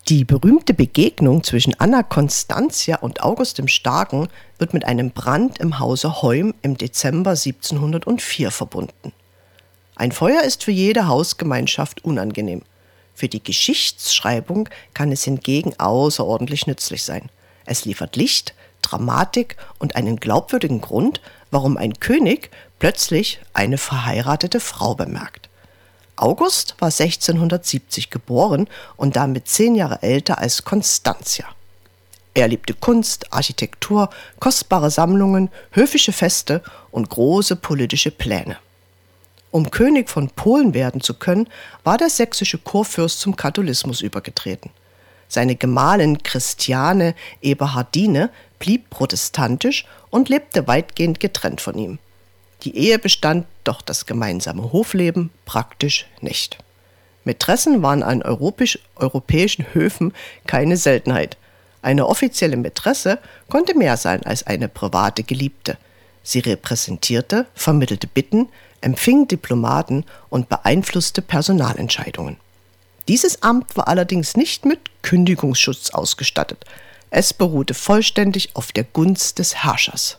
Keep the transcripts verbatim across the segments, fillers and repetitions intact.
Die berühmte Begegnung zwischen Anna Constantia und August dem Starken wird mit einem Brand im Hause Heum im Dezember siebzehnhundertvier verbunden. Ein Feuer ist für jede Hausgemeinschaft unangenehm. Für die Geschichtsschreibung kann es hingegen außerordentlich nützlich sein. Es liefert Licht, Dramatik und einen glaubwürdigen Grund, warum ein König plötzlich eine verheiratete Frau bemerkt. August war sechzehnhundertsiebzig geboren und damit zehn Jahre älter als Constantia. Er liebte Kunst, Architektur, kostbare Sammlungen, höfische Feste und große politische Pläne. Um König von Polen werden zu können, war der sächsische Kurfürst zum Katholismus übergetreten. Seine Gemahlin Christiane Eberhardine blieb protestantisch und lebte weitgehend getrennt von ihm. Die Ehe bestand, doch das gemeinsame Hofleben praktisch nicht. Mätressen waren an europäisch, europäischen Höfen keine Seltenheit. Eine offizielle Mätresse konnte mehr sein als eine private Geliebte. Sie repräsentierte, vermittelte Bitten, empfing Diplomaten und beeinflusste Personalentscheidungen. Dieses Amt war allerdings nicht mit Kündigungsschutz ausgestattet. Es beruhte vollständig auf der Gunst des Herrschers.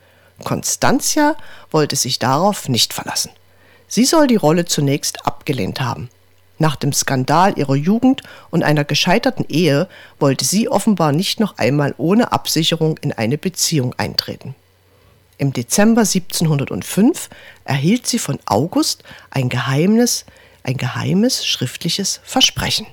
Constantia wollte sich darauf nicht verlassen. Sie soll die Rolle zunächst abgelehnt haben. Nach dem Skandal ihrer Jugend und einer gescheiterten Ehe wollte sie offenbar nicht noch einmal ohne Absicherung in eine Beziehung eintreten. Im Dezember siebzehnhundertfünf erhielt sie von August ein geheimes, ein geheimes schriftliches Versprechen.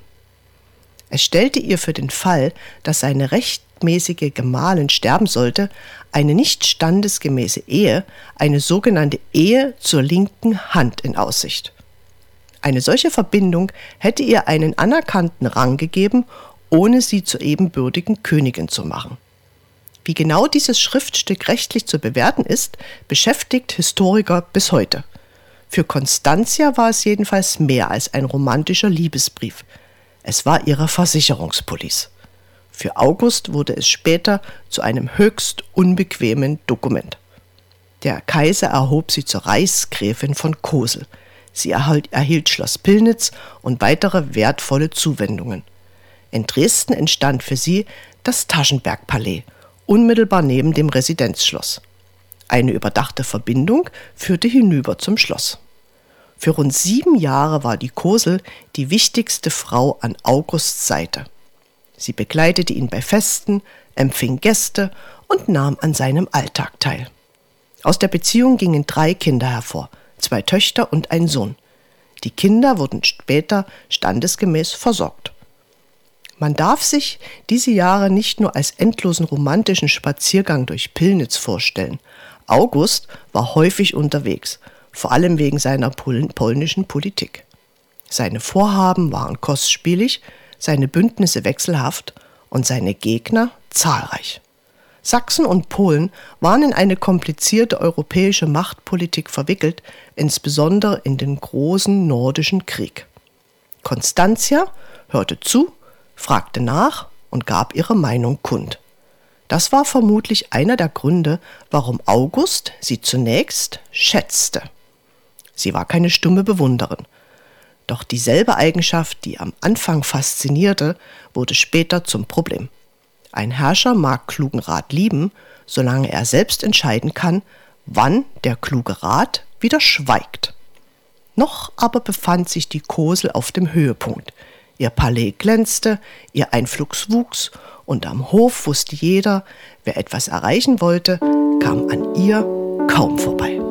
Es stellte ihr für den Fall, dass seine rechtmäßige Gemahlin sterben sollte, eine nicht standesgemäße Ehe, eine sogenannte Ehe zur linken Hand in Aussicht. Eine solche Verbindung hätte ihr einen anerkannten Rang gegeben, ohne sie zur ebenbürtigen Königin zu machen. Wie genau dieses Schriftstück rechtlich zu bewerten ist, beschäftigt Historiker bis heute. Für Constantia war es jedenfalls mehr als ein romantischer Liebesbrief. Es war ihre Versicherungspolice. Für August wurde es später zu einem höchst unbequemen Dokument. Der Kaiser erhob sie zur Reichsgräfin von Cosel. Sie erhielt, erhielt Schloss Pillnitz und weitere wertvolle Zuwendungen. In Dresden entstand für sie das Taschenberg-Palais, unmittelbar neben dem Residenzschloss. Eine überdachte Verbindung führte hinüber zum Schloss. Für rund sieben Jahre war die Cosel die wichtigste Frau an Augusts Seite. Sie begleitete ihn bei Festen, empfing Gäste und nahm an seinem Alltag teil. Aus der Beziehung gingen drei Kinder hervor, zwei Töchter und ein Sohn. Die Kinder wurden später standesgemäß versorgt. Man darf sich diese Jahre nicht nur als endlosen romantischen Spaziergang durch Pillnitz vorstellen. August war häufig unterwegs, vor allem wegen seiner pol- polnischen Politik. Seine Vorhaben waren kostspielig, seine Bündnisse wechselhaft und seine Gegner zahlreich. Sachsen und Polen waren in eine komplizierte europäische Machtpolitik verwickelt, insbesondere in den großen nordischen Krieg. Constantia hörte zu, fragte nach und gab ihre Meinung kund. Das war vermutlich einer der Gründe, warum August sie zunächst schätzte. Sie war keine stumme Bewunderin. Doch dieselbe Eigenschaft, die am Anfang faszinierte, wurde später zum Problem. Ein Herrscher mag klugen Rat lieben, solange er selbst entscheiden kann, wann der kluge Rat wieder schweigt. Noch aber befand sich die Cosel auf dem Höhepunkt. Ihr Palais glänzte, ihr Einfluss wuchs und am Hof wusste jeder, wer etwas erreichen wollte, kam an ihr kaum vorbei.